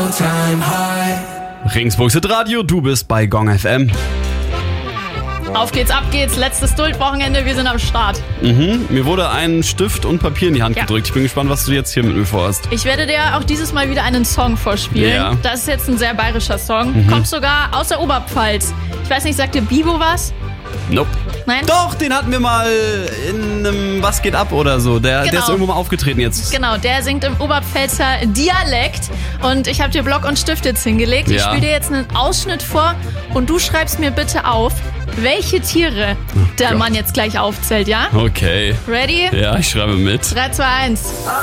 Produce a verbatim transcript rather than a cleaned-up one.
all-time high. Regensburgs Radio, du bist bei Gong F M. Auf geht's, ab geht's. Letztes Duld-Wochenende, wir sind am Start. Mhm. Mir wurde ein Stift und Papier in die Hand Ja. gedrückt. Ich bin gespannt, was du jetzt hier mit mir vorhast. Ich werde dir auch dieses Mal wieder einen Song vorspielen. Ja. Das ist jetzt ein sehr bayerischer Song. Kommt sogar aus der Oberpfalz. Ich weiß nicht, sagt dir Bibo was? Nope. Nein? Doch, den hatten wir mal in einem Was geht ab oder so. Der, der Genau. ist irgendwo mal aufgetreten jetzt. Genau, der singt im Oberpfälzer Dialekt. Und ich habe dir Block und Stift jetzt hingelegt. Ich Ja. spiele dir jetzt einen Ausschnitt vor und du schreibst mir bitte auf, welche Tiere der Gott. Mann jetzt gleich aufzählt, ja? Okay. Ready? Ja, ich schreibe mit. drei, zwei, eins.